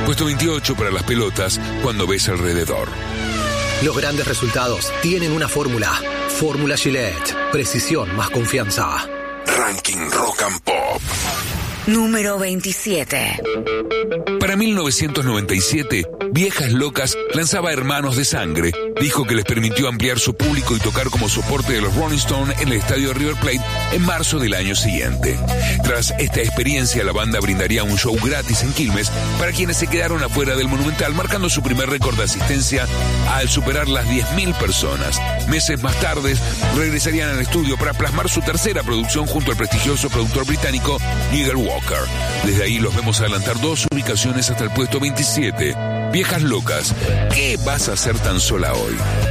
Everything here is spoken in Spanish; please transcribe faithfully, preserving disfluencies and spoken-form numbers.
Puesto veintiocho para las pelotas cuando ves alrededor. Los grandes resultados tienen una fórmula. Fórmula Gillette. Precisión más confianza. Ranking Rock and Pop. Número veintisiete. Para mil novecientos noventa y siete, Viejas Locas lanzaba Hermanos de Sangre, disco que les permitió ampliar su público y tocar como soporte de los Rolling Stones en el estadio River Plate en marzo del año siguiente. Tras esta experiencia, la banda brindaría un show gratis en Quilmes para quienes se quedaron afuera del Monumental, marcando su primer récord de asistencia al superar las diez mil personas. Meses más tarde, regresarían al estudio para plasmar su tercera producción junto al prestigioso productor británico Nigel Walker. Desde ahí los vemos adelantar dos ubicaciones hasta el puesto veintisiete. Viejas Locas, ¿qué vas a hacer tan sola hoy?